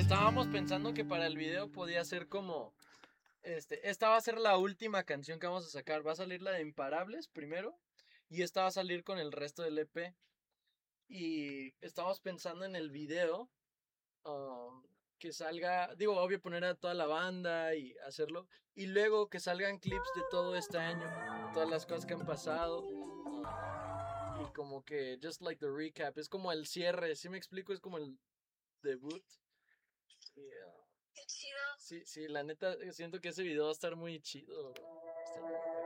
Estábamos pensando que para el video podía ser como, esta va a ser la última canción que vamos a sacar. Va a salir la de Imparables primero y esta va a salir con el resto del EP. Y estamos pensando en el video, um, que salga, digo, obvio poner a toda la banda y hacerlo. Y luego que salgan clips de todo este año, todas las cosas que han pasado. Y como que, just like the recap, es como el cierre, ¿sí me explico? Es como el debut. Y, Qué chido. sí, sí, la neta, siento que ese video va a estar muy chido, bro. Va a estar muy